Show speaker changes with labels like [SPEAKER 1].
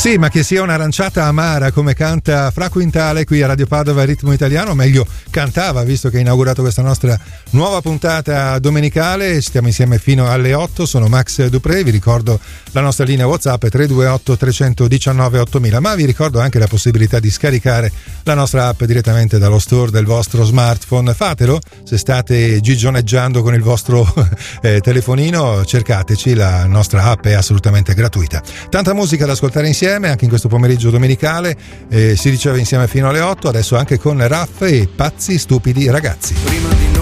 [SPEAKER 1] Sì, ma che sia un'aranciata amara come canta Fra Quintale qui a Radio Padova Ritmo Italiano, o meglio cantava, visto che ha inaugurato questa nostra nuova puntata domenicale. Stiamo insieme fino alle 8, sono Max Dupré, vi ricordo la nostra linea WhatsApp è 328 319 8000, ma vi ricordo anche la possibilità di scaricare la nostra app direttamente dallo store del vostro smartphone. Fatelo, se state gigioneggiando con il vostro telefonino, cercateci, la nostra app è assolutamente gratuita. Tanta musica da ascoltare insieme anche in questo pomeriggio domenicale, si riceve insieme fino alle 8, adesso anche con Raff e Pazzi Stupidi Ragazzi.
[SPEAKER 2] Prima di